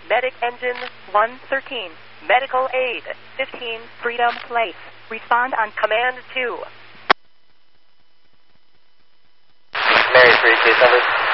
Medic Engine 113. Medical Aid 15 Freedom Place. Respond on Command 2. Mary 3, case number.